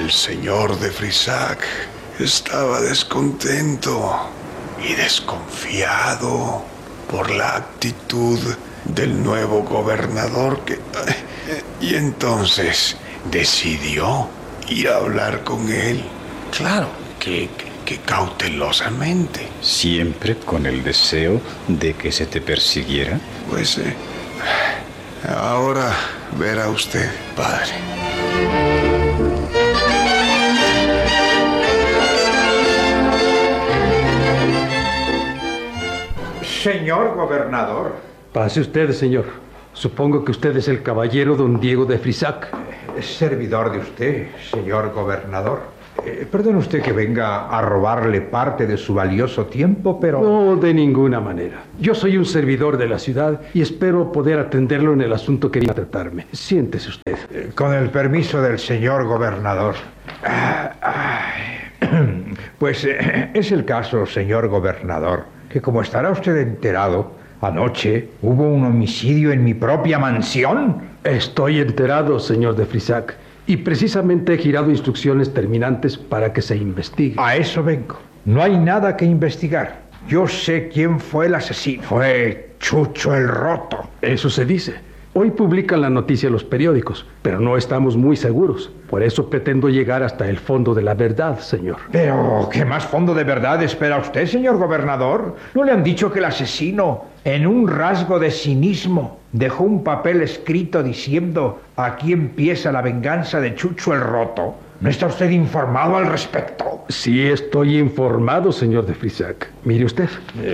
El señor de Frisac estaba descontento y desconfiado por la actitud del nuevo gobernador y entonces decidió ir a hablar con él. Claro, que cautelosamente. ¿Siempre con el deseo de que se te persiguiera? Pues ahora verá usted, padre. Señor gobernador. Pase usted, señor. Supongo que usted es el caballero don Diego de Frisac. Es servidor de usted, señor gobernador. Perdone usted que venga a robarle parte de su valioso tiempo, pero... No, de ninguna manera. Yo soy un servidor de la ciudad y espero poder atenderlo en el asunto que viene a tratarme. Siéntese usted. Con el permiso del señor gobernador. Pues es el caso, señor gobernador, que como estará usted enterado, anoche hubo un homicidio en mi propia mansión. Estoy enterado, señor de Frisac, y precisamente he girado instrucciones terminantes para que se investigue. A eso vengo. No hay nada que investigar. Yo sé quién fue el asesino. Fue Chucho el Roto. Eso se dice. Hoy publican la noticia los periódicos, pero no estamos muy seguros. Por eso pretendo llegar hasta el fondo de la verdad, señor. Pero, ¿qué más fondo de verdad espera usted, señor gobernador? ¿No le han dicho que el asesino, en un rasgo de cinismo, dejó un papel escrito diciendo aquí empieza la venganza de Chucho el Roto? ¿No está usted informado al respecto? Sí, estoy informado, señor de Frisac. Mire usted.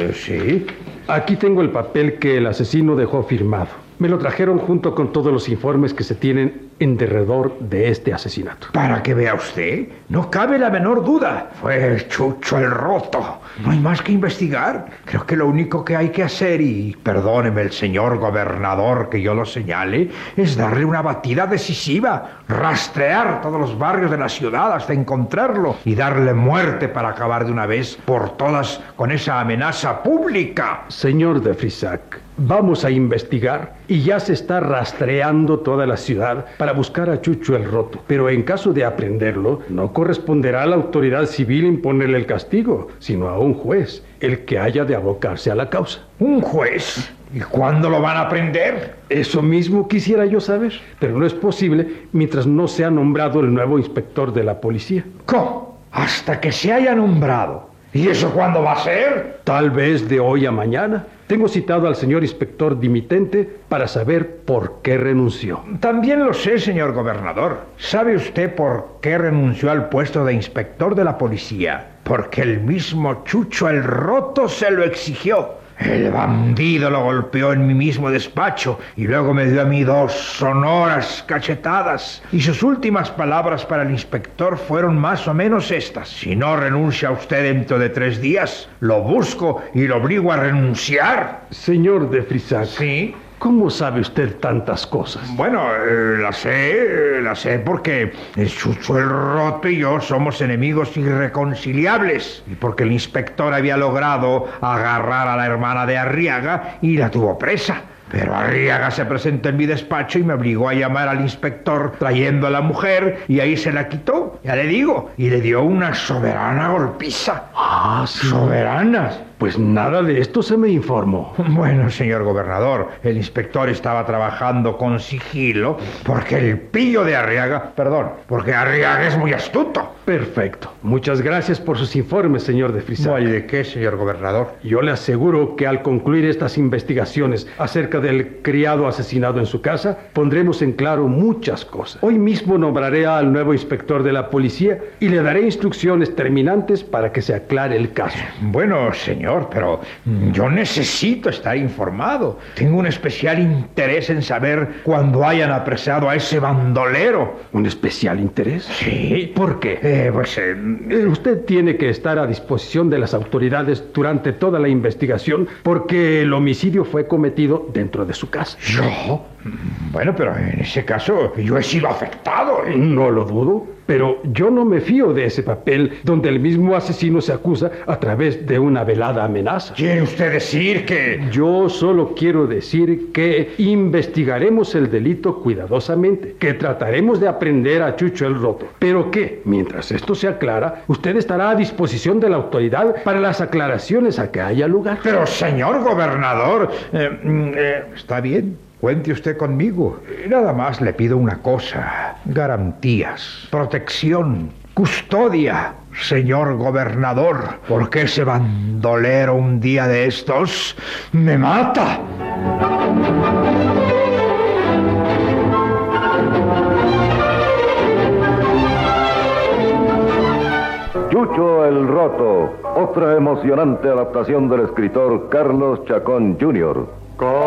Sí. Aquí tengo el papel que el asesino dejó firmado. Me lo trajeron junto con todos los informes que se tienen en derredor de este asesinato. Para que vea usted, no cabe la menor duda. Fue Chucho el Roto. No hay más que investigar. Creo que lo único que hay que hacer, y perdóneme el señor gobernador que yo lo señale, es darle una batida decisiva, rastrear todos los barrios de la ciudad hasta encontrarlo y darle muerte para acabar de una vez por todas con esa amenaza pública. Señor de Frisac, vamos a investigar y ya se está rastreando toda la ciudad para buscar a Chucho el Roto. Pero en caso de aprenderlo, no corresponderá a la autoridad civil imponerle el castigo, sino a un juez, el que haya de abocarse a la causa. ¿Un juez? ¿Y cuándo lo van a prender? Eso mismo quisiera yo saber, pero no es posible mientras no sea nombrado el nuevo inspector de la policía. ¿Cómo? Hasta que se haya nombrado. ¿Y eso cuándo va a ser? Tal vez de hoy a mañana. Tengo citado al señor inspector dimitente para saber por qué renunció. También lo sé, señor gobernador. ¿Sabe usted por qué renunció al puesto de inspector de la policía? Porque el mismo Chucho el Roto se lo exigió. El bandido lo golpeó en mi mismo despacho y luego me dio a mí 2 sonoras cachetadas. Y sus últimas palabras para el inspector fueron más o menos estas: si no renuncia usted dentro de 3 días, lo busco y lo obligo a renunciar. Señor de Frisac. ¿Sí? ¿Cómo sabe usted tantas cosas? Bueno, la sé porque Chucho el Roto y yo somos enemigos irreconciliables. Y porque el inspector había logrado agarrar a la hermana de Arriaga y la tuvo presa. Pero Arriaga se presentó en mi despacho y me obligó a llamar al inspector trayendo a la mujer y ahí se la quitó, ya le digo, y le dio una soberana golpiza. Ah, sí. ¿Soberana? Pues nada de esto se me informó. Bueno, señor gobernador, el inspector estaba trabajando con sigilo porque el pillo de Arriaga, porque Arriaga es muy astuto. Perfecto. Muchas gracias por sus informes, señor de Frisac. No hay de qué, señor gobernador. Yo le aseguro que al concluir estas investigaciones acerca del criado asesinado en su casa, pondremos en claro muchas cosas. Hoy mismo nombraré al nuevo inspector de la policía y le daré instrucciones terminantes para que se aclare el caso. Bueno, señor, pero yo necesito estar informado. Tengo un especial interés en saber cuándo hayan apresado a ese bandolero. ¿Un especial interés? Sí. ¿Por qué? Usted tiene que estar a disposición de las autoridades durante toda la investigación porque el homicidio fue cometido dentro de su casa. ¿Yo? Bueno, pero en ese caso yo he sido afectado. No lo dudo. pero yo no me fío de ese papel donde el mismo asesino se acusa a través de una velada amenaza. ¿Quiere usted decir que...? Yo solo quiero decir que investigaremos el delito cuidadosamente, que trataremos de aprender a Chucho el Roto, pero que, mientras esto se aclara, usted estará a disposición de la autoridad para las aclaraciones a que haya lugar. Pero, señor gobernador, está bien, cuente usted conmigo. Nada más le pido una cosa: garantías, protección, custodia. Señor gobernador, porque ese bandolero un día de estos me mata. Chucho el Roto, otra emocionante adaptación del escritor Carlos Chacón Jr.